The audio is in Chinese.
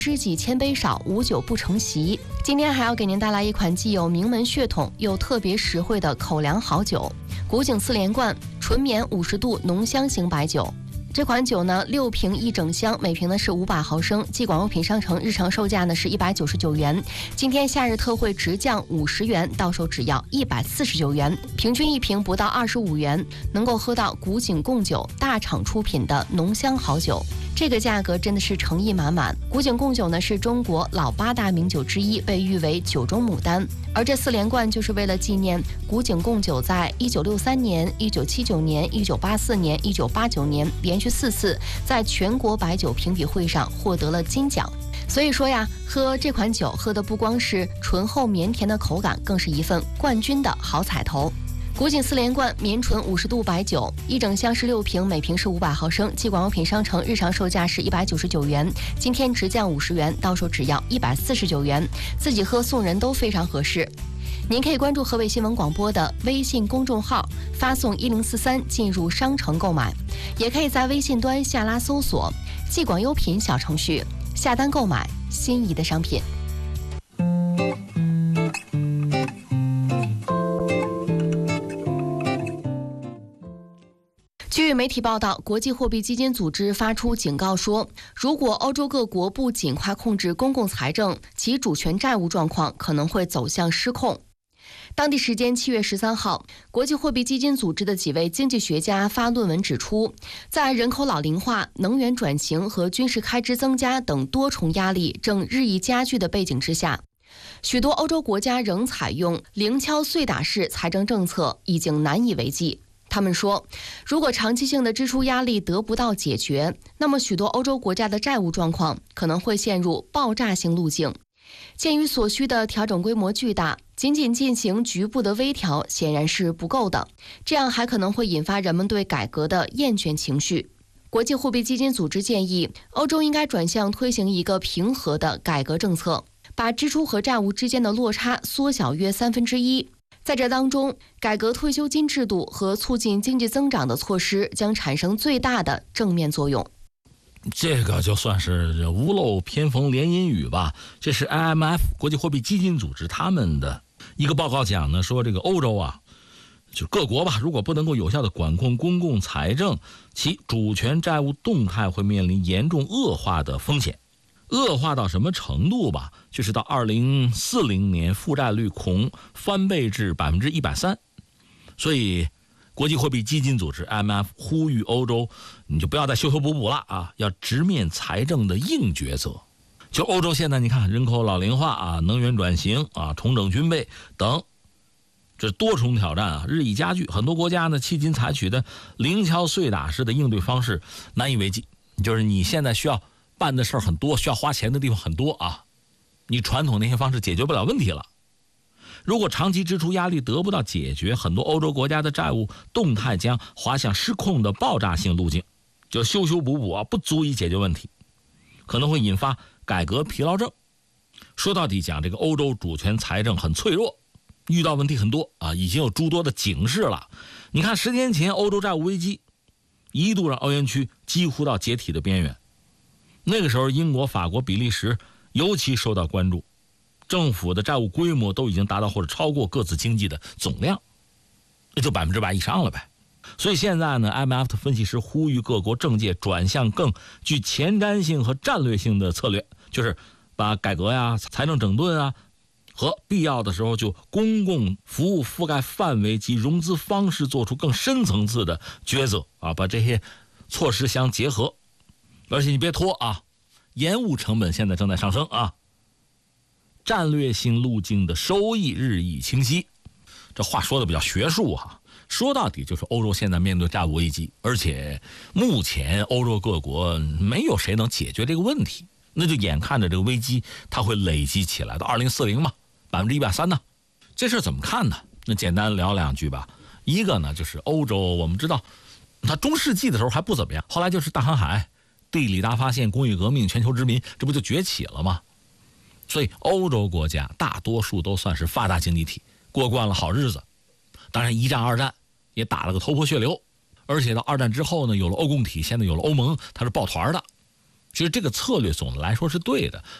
知己千杯少，无酒不成席。今天还要给您带来一款既有名门血统又特别实惠的口粮好酒——古井4连冠纯棉50度浓香型白酒。这款酒呢，6瓶1整箱，每瓶呢是500毫升，继广药品商城日常售价呢是199元，今天夏日特惠直降50元，到手只要149元，平均一瓶不到25元，能够喝到古井贡酒大厂出品的浓香好酒。这个价格真的是诚意满满。古井贡酒呢是中国老8大名酒之一，被誉为酒中牡丹。而这4连冠就是为了纪念古井贡酒在1963年、1979年、1984年、1989年连续4次在全国白酒评比会上获得了金奖。所以说呀，喝这款酒喝的不光是醇厚绵甜的口感，更是一份冠军的好彩头。古井4连冠绵醇50度白酒，1整箱是6瓶，每瓶是500毫升，继广药品商城日常售价是199元，今天直降50元，到手只要149元，自己喝送人都非常合适。您可以关注河北新闻广播的微信公众号，发送1043进入商城购买，也可以在微信端下拉搜索继广优品小程序，下单购买心仪的商品。据媒体报道，国际货币基金组织发出警告说，如果欧洲各国不尽快控制公共财政，其主权债务状况可能会走向失控。当地时间7月13号，国际货币基金组织的几位经济学家发论文指出，在人口老龄化、能源转型和军事开支增加等多重压力正日益加剧的背景之下，许多欧洲国家仍采用零敲碎打式财政政策，已经难以为继。他们说，如果长期性的支出压力得不到解决，那么许多欧洲国家的债务状况可能会陷入爆炸性路径。鉴于所需的调整规模巨大，仅仅进行局部的微调显然是不够的，这样还可能会引发人们对改革的厌倦情绪。国际货币基金组织建议，欧洲应该转向推行一个平和的改革政策，把支出和债务之间的落差缩小约1/3。在这当中，改革退休金制度和促进经济增长的措施将产生最大的正面作用。 这个就算是屋漏偏逢连阴雨吧。这是 IMF 国际货币基金组织他们的一个报告讲呢，说这个欧洲啊，就各国吧，如果不能够有效的管控公共财政，其主权债务动态会面临严重恶化的风险。恶化到什么程度吧？就是到2040年负债率恐翻倍至130%。所以国际货币基金组织 IMF 呼吁欧洲，你就不要再修修补补了啊，要直面财政的硬抉择。就欧洲现在你看，人口老龄化啊，能源转型啊，重整军备等，这多重挑战啊日益加剧。很多国家呢，迄今采取的零敲碎打式的应对方式难以为继，就是你现在需要办的事儿很多，需要花钱的地方很多啊，你传统那些方式解决不了问题了。如果长期支出压力得不到解决，很多欧洲国家的债务动态将滑向失控的爆炸性路径，就修修补补啊，不足以解决问题，可能会引发改革疲劳症。说到底讲，这个欧洲主权财政很脆弱，遇到问题很多啊，已经有诸多的警示了。你看10年前欧洲债务危机一度让欧元区几乎到解体的边缘，那个时候英国、法国、比利时尤其受到关注，政府的债务规模都已经达到或者超过各自经济的总量，那就100%以上了呗。所以现在呢 IMF 的分析师呼吁各国政界转向更具前瞻性和战略性的策略，就是把改革呀、财政整顿啊和必要的时候就公共服务覆盖范围及融资方式做出更深层次的抉择啊，把这些措施相结合。而且你别拖啊，延误成本现在正在上升啊，战略性路径的收益日益清晰。这话说的比较学术哈，说到底就是欧洲现在面对债务危机，而且目前欧洲各国没有谁能解决这个问题，那就眼看着这个危机它会累积起来到2040嘛，130%呢。这事怎么看呢？那简单聊两句吧。一个呢，就是欧洲我们知道它中世纪的时候还不怎么样，后来就是大航海、地理大发现、工业革命、全球殖民，这不就崛起了吗？所以欧洲国家大多数都算是发达经济体，过惯了好日子。当然一战二战也打了个头破血流，而且到二战之后呢，有了欧共体，现在有了欧盟，它是抱团的。 其实这个策略总的来说是对的，